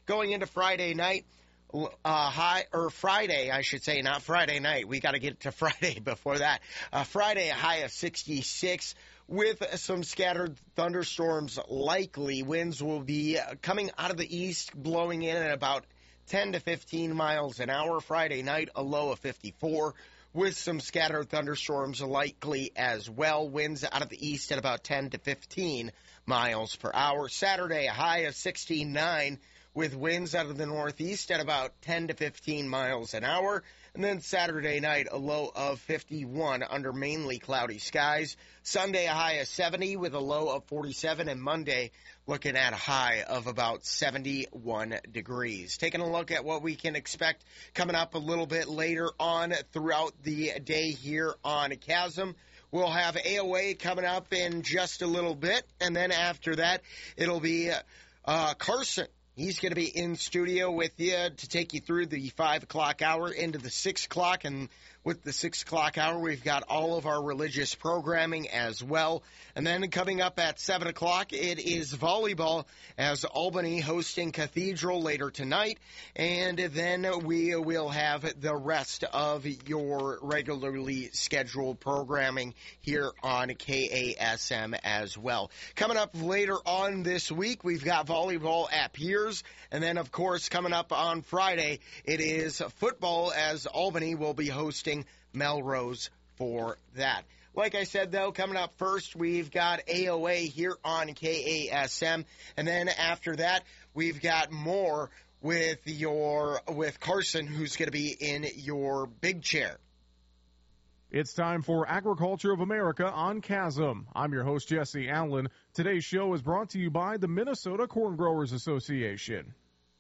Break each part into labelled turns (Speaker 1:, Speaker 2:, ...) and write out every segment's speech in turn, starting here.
Speaker 1: Going into Friday night, Friday, I should say, not Friday night. We got to get to Friday before that. Friday, a high of 66 with some scattered thunderstorms likely. Winds will be coming out of the east, blowing in at about 10 to 15 miles an hour. Friday night, a low of 54 with some scattered thunderstorms likely as well. Winds out of the east at about 10 to 15 miles per hour. Saturday, a high of 69 with winds out of the northeast at about 10 to 15 miles an hour. And then Saturday night, a low of 51 under mainly cloudy skies. Sunday, a high of 70 with a low of 47. And Monday, looking at a high of about 71 degrees. Taking a look at what we can expect coming up a little bit later on throughout the day here on Chasm. We'll have AOA coming up in just a little bit. And then after that, it'll be Carson. He's going to be in studio with you to take you through the 5 o'clock hour into the 6 o'clock. And with the 6 o'clock hour, we've got all of our religious programming as well. And then coming up at 7 o'clock, it is volleyball as Albany hosting Cathedral later tonight. And then we will have the rest of your regularly scheduled programming here on KASM as well. Coming up later on this week, we've got volleyball at Piers. And then, of course, coming up on Friday, it is football as Albany will be hosting Melrose for that. Like I said, though, coming up first, we've got AOA here on KASM. And then after that, we've got more with Carson, who's going to be in your big chair.
Speaker 2: It's time for Agriculture of America on Chasm. I'm your host, Jesse Allen. Today's show is brought to you by the Minnesota Corn Growers Association.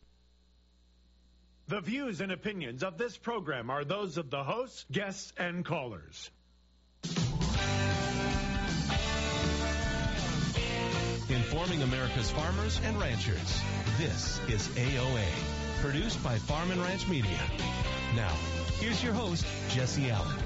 Speaker 3: The views and opinions of this program are those of the hosts, guests, and callers.
Speaker 4: Informing America's farmers and ranchers. This is AOA, produced by Farm and Ranch Media. Now, here's your host, Jesse Allen.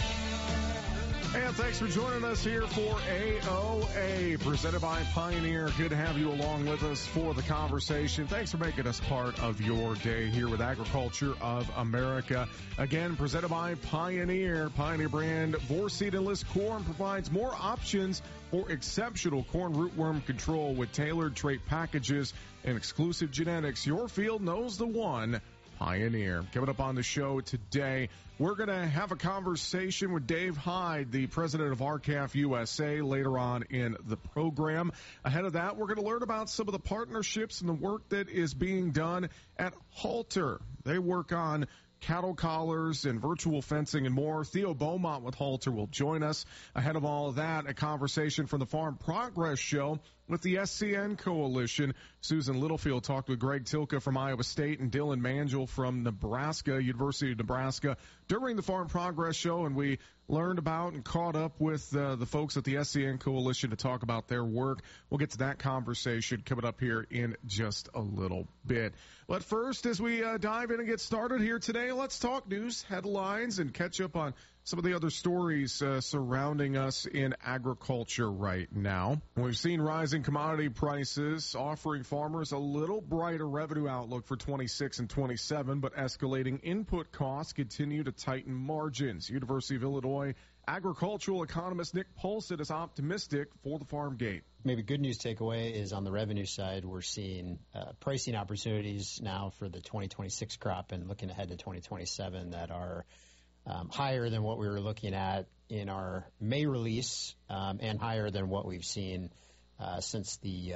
Speaker 2: And thanks for joining us here for AOA, presented by Pioneer. Good to have you along with us for the conversation. Thanks for making us part of your day here with Agriculture of America. Again, presented by Pioneer. Pioneer brand Vorceed Enlist corn provides more options for exceptional corn rootworm control with tailored trait packages and exclusive genetics. Your field knows the one. Pioneer. Coming up on the show today, we're going to have a conversation with Dave Hyde, the president of R-CALF USA, later on in the program. Ahead of that, we're going to learn about some of the partnerships and the work that is being done at Halter. They work on cattle collars and virtual fencing and more. Theo Beaumont with Halter will join us. Ahead of all of that, a conversation from the Farm Progress Show with the SCN Coalition. Susan Littlefield talked with Greg Tilka from Iowa State and Dylan Mangel from Nebraska, University of Nebraska, during the Farm Progress Show, and we learned about and caught up with the folks at the SCN Coalition to talk about their work. We'll get to that conversation coming up here in just a little bit. But first, as we dive in and get started here today, let's talk news, headlines, and catch up on some of the other stories surrounding us in agriculture right now. We've seen rising commodity prices offering farmers a little brighter revenue outlook for 26 and 27, but escalating input costs continue to tighten margins. University of Illinois agricultural economist Nick Paulson is optimistic for the farm gate.
Speaker 5: Maybe good news takeaway is on the revenue side, we're seeing pricing opportunities now for the 2026 crop and looking ahead to 2027 that are higher than what we were looking at in our May release and higher than what we've seen since the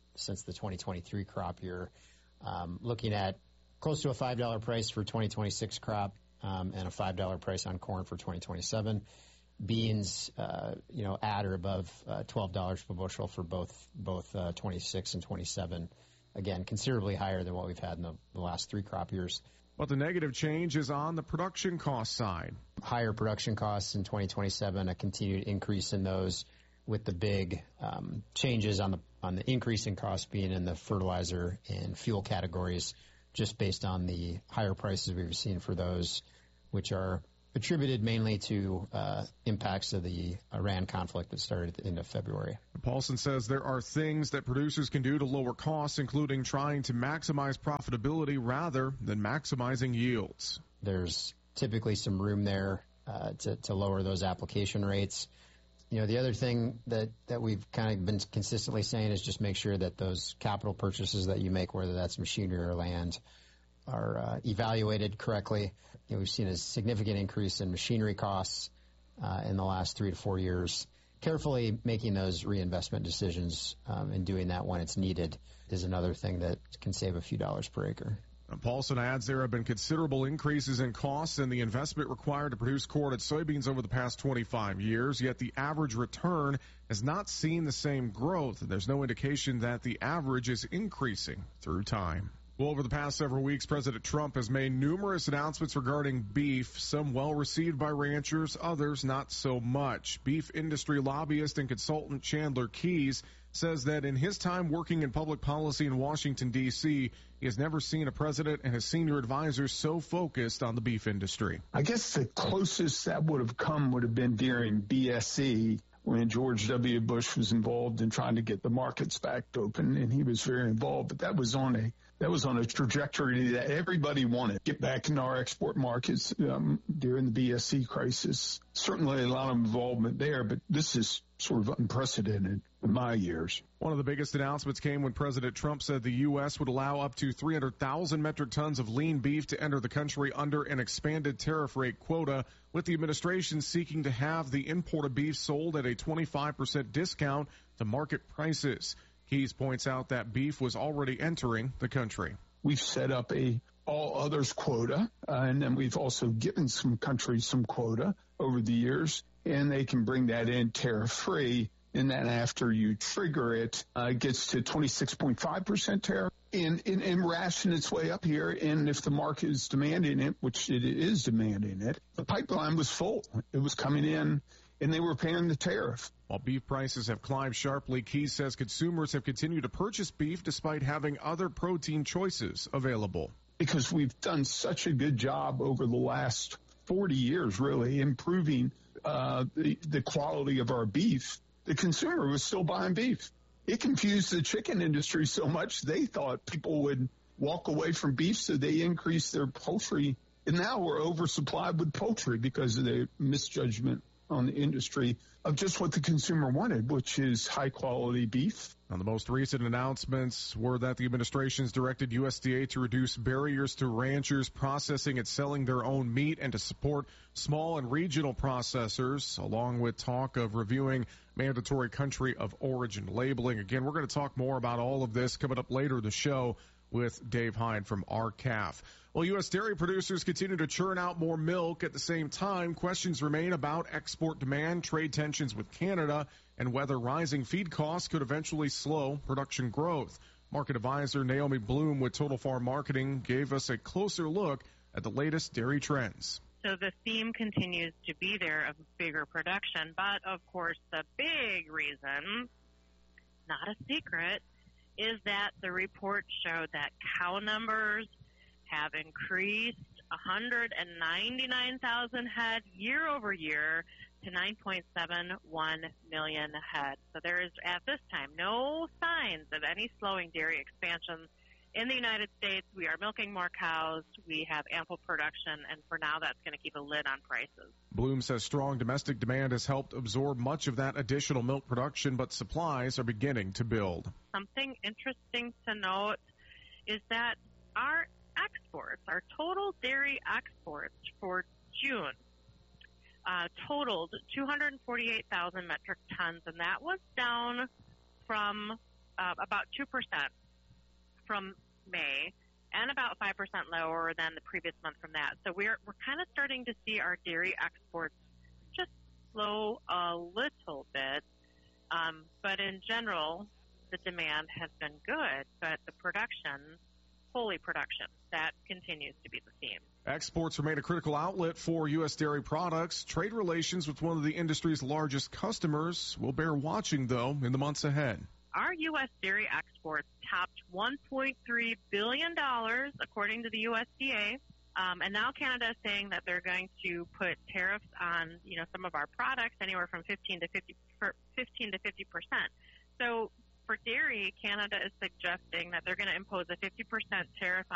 Speaker 5: 2023 crop year. Looking at close to a $5 price for 2026 crop and a $5 price on corn for 2027. Beans, at or above $12 per bushel for both 26 and 27. Again, considerably higher than what we've had in the last three crop years.
Speaker 2: But the negative change is on the production cost side.
Speaker 5: Higher production costs in 2027, a continued increase in those, with the big changes on the increase in costs being in the fertilizer and fuel categories, just based on the higher prices we've seen for those, which are attributed mainly to impacts of the Iran conflict that started at the end of February.
Speaker 2: Paulson says there are things that producers can do to lower costs, including trying to maximize profitability rather than maximizing yields.
Speaker 5: There's typically some room there to lower those application rates. The other thing that we've kind of been consistently saying is just make sure that those capital purchases that you make, whether that's machinery or land, are evaluated correctly. We've seen a significant increase in machinery costs in the last 3 to 4 years. Carefully making those reinvestment decisions and doing that when it's needed is another thing that can save a few dollars per acre.
Speaker 2: Paulson adds there have been considerable increases in costs and the investment required to produce corn-fed soybeans over the past 25 years, yet the average return has not seen the same growth. There's no indication that the average is increasing through time. Well, over the past several weeks, President Trump has made numerous announcements regarding beef, some well received by ranchers, others not so much. Beef industry lobbyist and consultant Chandler Keyes says that in his time working in public policy in Washington, D.C., he has never seen a president and his senior advisors so focused on the beef industry.
Speaker 6: I guess the closest that would have come would have been during BSE, when George W. Bush was involved in trying to get the markets back open, and he was very involved. But that was on a trajectory that everybody wanted. Get back into our export markets during the BSE crisis. Certainly a lot of involvement there, but this is sort of unprecedented in my years.
Speaker 2: One of the biggest announcements came when President Trump said the U.S. would allow up to 300,000 metric tons of lean beef to enter the country under an expanded tariff rate quota, with the administration seeking to have the imported beef sold at a 25% discount to market prices. Keyes points out that beef was already entering the country.
Speaker 6: We've set up a all others quota, and then we've also given some countries some quota over the years, and they can bring that in tariff-free. And then after you trigger it, it gets to 26.5% tariff and ration its way up here. And if the market is demanding it, which it is demanding it, the pipeline was full. It was coming in, and they were paying the tariff.
Speaker 2: While beef prices have climbed sharply, Keyes says consumers have continued to purchase beef despite having other protein choices available.
Speaker 6: Because we've done such a good job over the last 40 years, really, improving the quality of our beef. The consumer was still buying beef. It confused the chicken industry so much they thought people would walk away from beef, so they increased their poultry. And now we're oversupplied with poultry because of the misjudgment on the industry of just what the consumer wanted, which is high-quality beef.
Speaker 2: Now, the most recent announcements were that the administration's directed USDA to reduce barriers to ranchers processing and selling their own meat and to support small and regional processors, along with talk of reviewing mandatory country of origin labeling. Again, we're going to talk more about all of this coming up later in the show with Dave Hine from R-CALF. Well, U.S. dairy producers continue to churn out more milk. At the same time, questions remain about export demand, trade tensions with Canada, and whether rising feed costs could eventually slow production growth. Market advisor Naomi Bloom with Total Farm Marketing gave us a closer look at the latest dairy trends.
Speaker 7: So the theme continues to be there of bigger production, but of course the big reason, not a secret, is that the report showed that cow numbers have increased 199,000 head year over year to 9.71 million head. So there is, at this time, no signs of any slowing dairy expansion in the United States. We are milking more cows. We have ample production, and for now, that's going to keep a lid on prices.
Speaker 2: Bloom says strong domestic demand has helped absorb much of that additional milk production, but supplies are beginning to build.
Speaker 7: Something interesting to note is that our exports, our total dairy exports for June, totaled 248,000 metric tons, and that was down from about 2% from May and about 5% lower than the previous month from that. So we're kind of starting to see our dairy exports just slow a little bit, but in general, the demand has been good, but the production, wholly production, that continues to be the theme.
Speaker 2: Exports remain a critical outlet for U.S. dairy products. Trade relations with one of the industry's largest customers will bear watching, though, in the months ahead.
Speaker 7: Our U.S. dairy exports topped $1.3 billion, according to the USDA. And now Canada is saying that they're going to put tariffs on, some of our products anywhere from 15 to 50%. So for dairy, Canada is suggesting that they're going to impose a 50% tariff